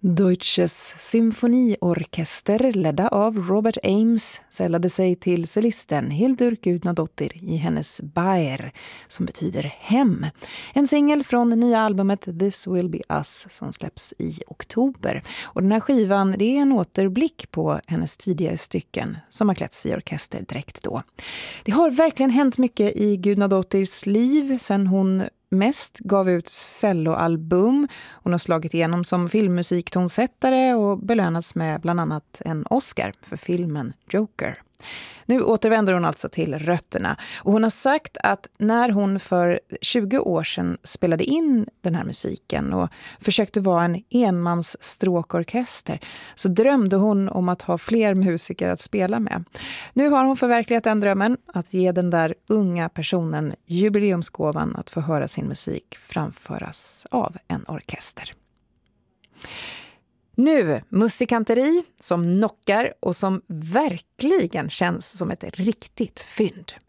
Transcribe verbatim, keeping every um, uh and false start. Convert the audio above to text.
Deutsches Symfoniorkester ledda av Robert Ames sällade sig till cellisten Hildur Gudnadottir i hennes Baer, som betyder hem. En singel från det nya albumet This Will Be Us som släpps i oktober. Och den här skivan, det är en återblick på hennes tidigare stycken som har klätts i orkesterdräkt då. Det har verkligen hänt mycket i Gudnadottirs liv sen hon mest gav ut celloalbum. Hon har slagit igenom som filmmusiktonsättare och belönats med bland annat en Oscar för filmen Joker. Nu återvänder hon alltså till rötterna och hon har sagt att när hon för tjugo år sedan spelade in den här musiken och försökte vara en enmansstråkorkester så drömde hon om att ha fler musiker att spela med. Nu har hon förverkligat den drömmen att ge den där unga personen jubileumsgåvan att få höra sin musik framföras av en orkester. Nu, musikanteri som knockar och som verkligen känns som ett riktigt fynd.